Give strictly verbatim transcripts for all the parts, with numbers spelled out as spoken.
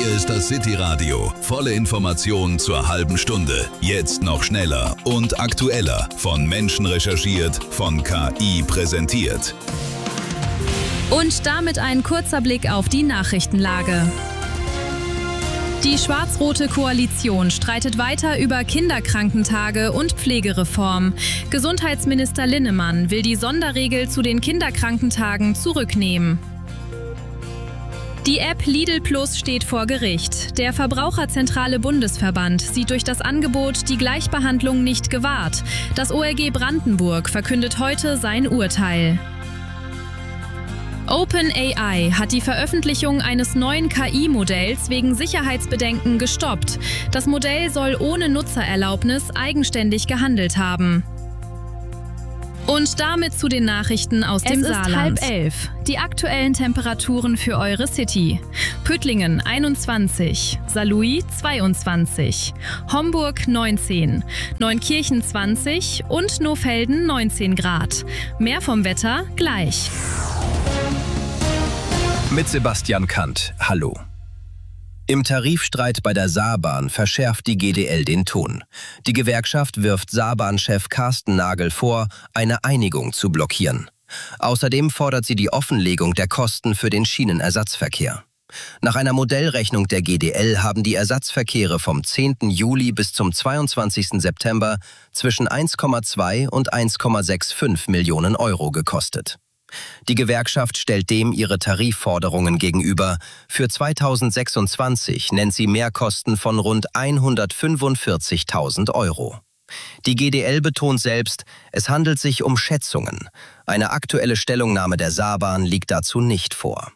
Hier ist das City Radio. Volle Informationen zur halben Stunde. Jetzt noch schneller und aktueller. Von Menschen recherchiert, von K I präsentiert. Und damit ein kurzer Blick auf die Nachrichtenlage. Die schwarz-rote Koalition streitet weiter über Kinderkrankentage und Pflegereform. Gesundheitsminister Linnemann will die Sonderregel zu den Kinderkrankentagen zurücknehmen. Die App Lidl Plus steht vor Gericht. Der Verbraucherzentrale Bundesverband sieht durch das Angebot die Gleichbehandlung nicht gewahrt. Das O R G Brandenburg verkündet heute sein Urteil. OpenAI hat die Veröffentlichung eines neuen K I-Modells wegen Sicherheitsbedenken gestoppt. Das Modell soll ohne Nutzererlaubnis eigenständig gehandelt haben. Und damit zu den Nachrichten aus dem Saarland. Es ist halb elf. Die aktuellen Temperaturen für eure City. Püttlingen einundzwanzig, Saarlouis zweiundzwanzig, Homburg neunzehn, Neunkirchen zwanzig und Nohfelden neunzehn Grad. Mehr vom Wetter gleich. Mit Sebastian Kant. Hallo. Im Tarifstreit bei der Saarbahn verschärft die G D L den Ton. Die Gewerkschaft wirft Saarbahn-Chef Carsten Nagel vor, eine Einigung zu blockieren. Außerdem fordert sie die Offenlegung der Kosten für den Schienenersatzverkehr. Nach einer Modellrechnung der G D L haben die Ersatzverkehre vom zehnten Juli bis zum zweiundzwanzigsten September zwischen eins Komma zwei und eins Komma fünfundsechzig Millionen Euro gekostet. Die Gewerkschaft stellt dem ihre Tarifforderungen gegenüber. Für zweitausendsechsundzwanzig nennt sie Mehrkosten von rund hundertfünfundvierzigtausend Euro. Die G D L betont selbst, es handelt sich um Schätzungen. Eine aktuelle Stellungnahme der Saarbahn liegt dazu nicht vor.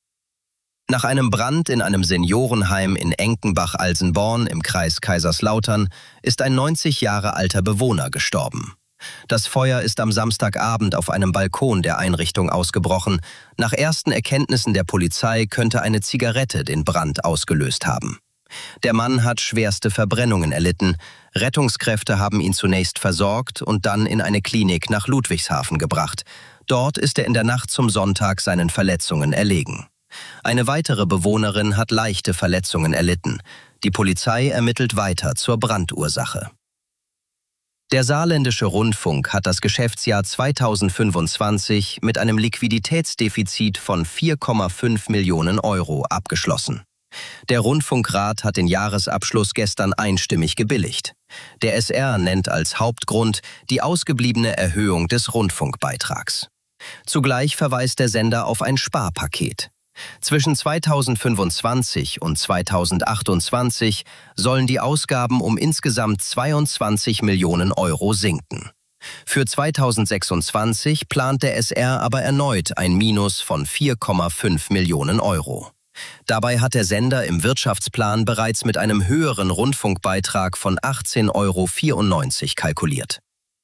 Nach einem Brand in einem Seniorenheim in Enkenbach-Alsenborn im Kreis Kaiserslautern ist ein neunzig Jahre alter Bewohner gestorben. Das Feuer ist am Samstagabend auf einem Balkon der Einrichtung ausgebrochen. Nach ersten Erkenntnissen der Polizei könnte eine Zigarette den Brand ausgelöst haben. Der Mann hat schwerste Verbrennungen erlitten. Rettungskräfte haben ihn zunächst versorgt und dann in eine Klinik nach Ludwigshafen gebracht. Dort ist er in der Nacht zum Sonntag seinen Verletzungen erlegen. Eine weitere Bewohnerin hat leichte Verletzungen erlitten. Die Polizei ermittelt weiter zur Brandursache. Der Saarländische Rundfunk hat das Geschäftsjahr zweitausendfünfundzwanzig mit einem Liquiditätsdefizit von vier Komma fünf Millionen Euro abgeschlossen. Der Rundfunkrat hat den Jahresabschluss gestern einstimmig gebilligt. Der S R nennt als Hauptgrund die ausgebliebene Erhöhung des Rundfunkbeitrags. Zugleich verweist der Sender auf ein Sparpaket. Zwischen zweitausendfünfundzwanzig und zweitausendachtundzwanzig sollen die Ausgaben um insgesamt zweiundzwanzig Millionen Euro sinken. Für zweitausendsechsundzwanzig plant der S R aber erneut ein Minus von vier Komma fünf Millionen Euro. Dabei hat der Sender im Wirtschaftsplan bereits mit einem höheren Rundfunkbeitrag von achtzehn Euro vierundneunzig kalkuliert.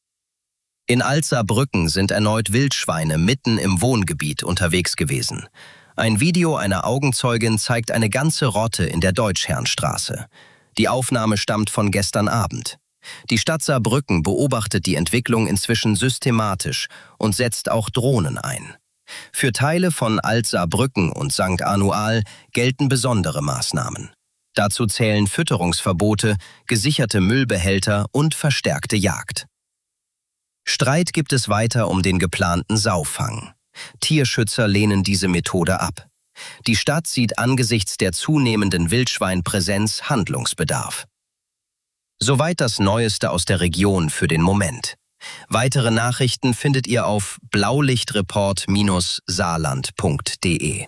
In Alt-Saarbrücken sind erneut Wildschweine mitten im Wohngebiet unterwegs gewesen. Ein Video einer Augenzeugin zeigt eine ganze Rotte in der Deutschherrnstraße. Die Aufnahme stammt von gestern Abend. Die Stadt Saarbrücken beobachtet die Entwicklung inzwischen systematisch und setzt auch Drohnen ein. Für Teile von Alt-Saarbrücken und Sankt Anual gelten besondere Maßnahmen. Dazu zählen Fütterungsverbote, gesicherte Müllbehälter und verstärkte Jagd. Streit gibt es weiter um den geplanten Saufang. Tierschützer lehnen diese Methode ab. Die Stadt sieht angesichts der zunehmenden Wildschweinpräsenz Handlungsbedarf. Soweit das Neueste aus der Region für den Moment. Weitere Nachrichten findet ihr auf blaulichtreport Bindestrich saarland punkt de.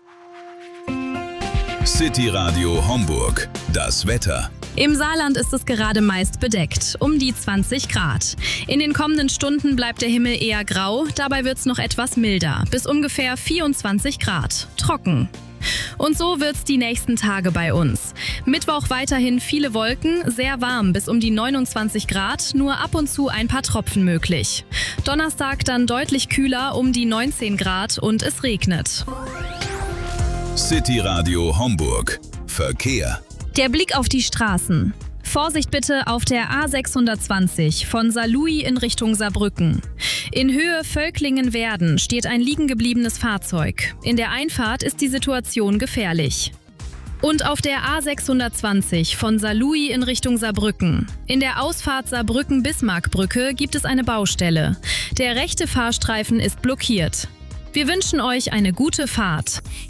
City Radio Homburg. Das Wetter. Im Saarland ist es gerade meist bedeckt, um die zwanzig Grad. In den kommenden Stunden bleibt der Himmel eher grau, dabei wird es noch etwas milder, bis ungefähr vierundzwanzig Grad. Trocken. Und so wird's die nächsten Tage bei uns. Mittwoch weiterhin viele Wolken, sehr warm bis um die neunundzwanzig Grad, nur ab und zu ein paar Tropfen möglich. Donnerstag dann deutlich kühler, um die neunzehn Grad und es regnet. City Radio Homburg. Verkehr. Der Blick auf die Straßen. Vorsicht bitte auf der A sechshundertzwanzig von Saarlouis in Richtung Saarbrücken. In Höhe Völklingen-Werden steht ein liegengebliebenes Fahrzeug. In der Einfahrt ist die Situation gefährlich. Und auf der A sechshundertzwanzig von Saarlouis in Richtung Saarbrücken. In der Ausfahrt Saarbrücken-Bismarckbrücke gibt es eine Baustelle. Der rechte Fahrstreifen ist blockiert. Wir wünschen euch eine gute Fahrt.